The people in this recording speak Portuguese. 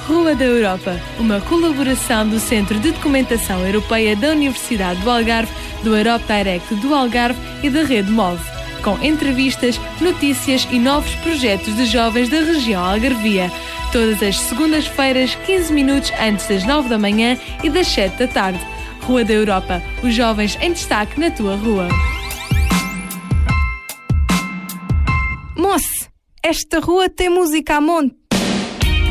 Rua da Europa, uma colaboração do Centro de Documentação Europeia da Universidade do Algarve, do Europe Direct do Algarve e da Rede MOVE, com entrevistas, notícias e novos projetos de jovens da região algarvia, todas as segundas-feiras, 15 minutos antes das 9 da manhã e das 7 da tarde. Rua da Europa, os jovens em destaque na tua rua. Moço, esta rua tem música a monte.